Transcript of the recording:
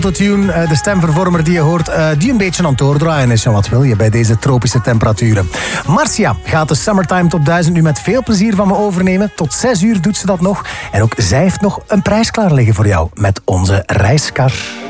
Autotune, de stemvervormer die je hoort, die een beetje aan het doordraaien is. En wat wil je bij deze tropische temperaturen? Marcia gaat de Summertime Top 1000 nu met veel plezier van me overnemen. Tot 6 uur doet ze dat nog. En ook zij heeft nog een prijs klaar liggen voor jou met onze reiskar.